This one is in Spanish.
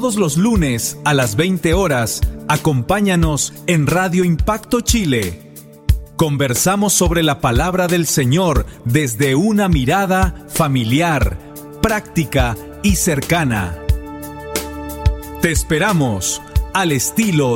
Todos los lunes a las 20 horas, acompáñanos en Radio Impacto Chile. Conversamos sobre la palabra del Señor desde una mirada familiar, práctica y cercana. Te esperamos al estilo